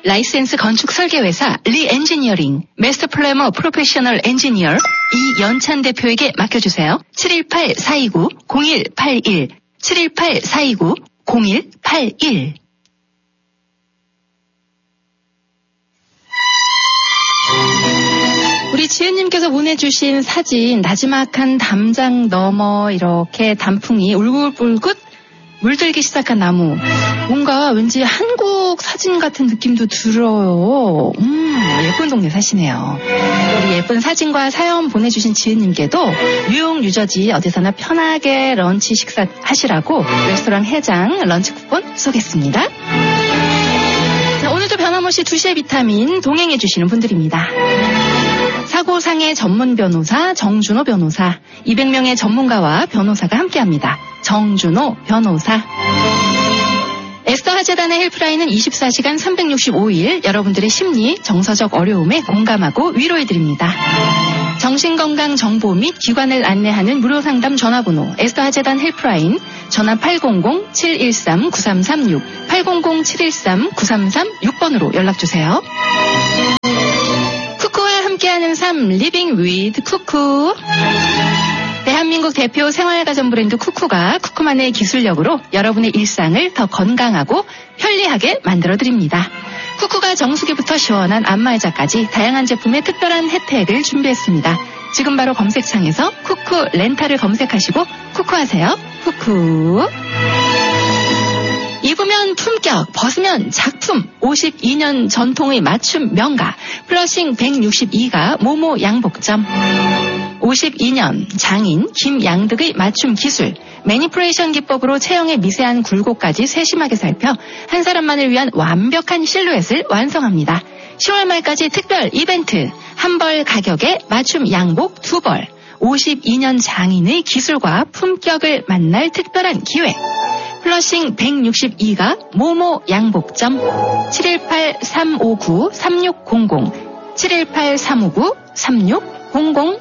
라이센스 건축 설계회사 리엔지니어링 마스터 플래머 프로페셔널 엔지니어 이연찬 대표에게 맡겨주세요. 718-429-0181 718-429-0181 우리 지은님께서 보내주신 사진, 나지막한 담장 너머 이렇게 단풍이 울긋불긋 물들기 시작한 나무. 뭔가 왠지 한국 사진 같은 느낌도 들어요. 예쁜 동네 사시네요. 우리 예쁜 사진과 사연 보내주신 지은님께도 뉴욕, 뉴저지 어디서나 편하게 런치 식사하시라고 레스토랑 해장 런치 쿠폰 쏘겠습니다. 자, 오늘도 변함없이 2시의 비타민 동행해주시는 분들입니다. 사고상해 전문 변호사 정준호 변호사, 200명의 전문가와 변호사가 함께합니다. 정준호 변호사. 에스더 화재단의 헬프라인은 24시간 365일 여러분들의 심리, 정서적 어려움에 공감하고 위로해드립니다. 정신건강 정보 및 기관을 안내하는 무료 상담 전화번호 에스더 화재단 헬프라인 전화 800-713-9336 800-713-9336번으로 연락주세요. 쿠쿠와 함께하는 삶 리빙 위드 쿠쿠. 대한민국 대표 생활가전 브랜드 쿠쿠가 쿠쿠만의 기술력으로 여러분의 일상을 더 건강하고 편리하게 만들어드립니다. 쿠쿠가 정수기부터 시원한 안마의자까지 다양한 제품의 특별한 혜택을 준비했습니다. 지금 바로 검색창에서 쿠쿠 렌탈을 검색하시고 쿠쿠하세요. 쿠쿠. 입으면 품격, 벗으면 작품, 52년 전통의 맞춤 명가, 플러싱 162가 모모 양복점. 52년 장인 김양득의 맞춤 기술, 매니플레이션 기법으로 체형의 미세한 굴곡까지 세심하게 살펴 한 사람만을 위한 완벽한 실루엣을 완성합니다. 10월 말까지 특별 이벤트, 한 벌 가격에 맞춤 양복 2벌, 52년 장인의 기술과 품격을 만날 특별한 기회. 플러싱 162가 모모 양복점 718-359-3600 718-359-3600.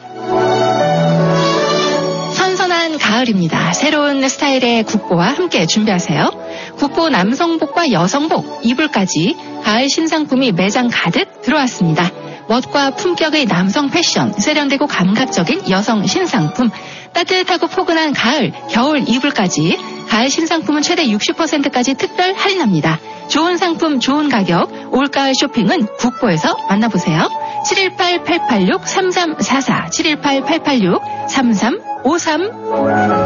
선선한 가을입니다. 새로운 스타일의 국보와 함께 준비하세요. 국보 남성복과 여성복, 이불까지 가을 신상품이 매장 가득 들어왔습니다. 멋과 품격의 남성 패션, 세련되고 감각적인 여성 신상품, 따뜻하고 포근한 가을, 겨울 이불까지 가을 신상품은 최대 60%까지 특별 할인합니다. 좋은 상품, 좋은 가격, 올가을 쇼핑은 국보에서 만나보세요. 718-886-3344, 718-886-3353